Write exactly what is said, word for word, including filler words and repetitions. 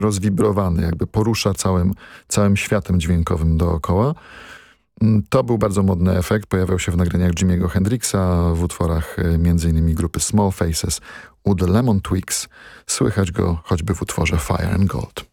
rozwibrowany, jakby porusza całym, całym światem dźwiękowym dookoła. To był bardzo modny efekt, pojawiał się w nagraniach Jimiego Hendrixa, w utworach między innymi grupy Small Faces, u The Lemon Twigs. Słychać go choćby w utworze Fire and Gold.